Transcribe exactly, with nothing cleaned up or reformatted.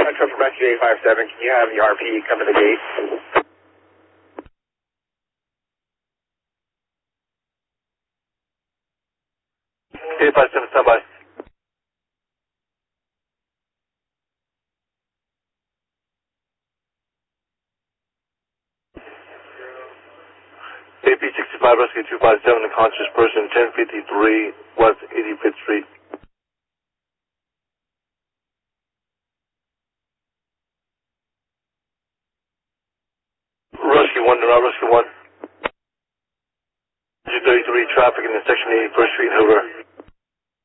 Metro from S G eight five seven, can you have the R P come to the gate? eight five seven, stand by. A P sixty-five, rescue two five seven, unconscious person, ten fifty-three West eighty-fifth Street. Rescue one, route rescue one. two thirty-three, traffic in the section eighty-first Street, Hoover.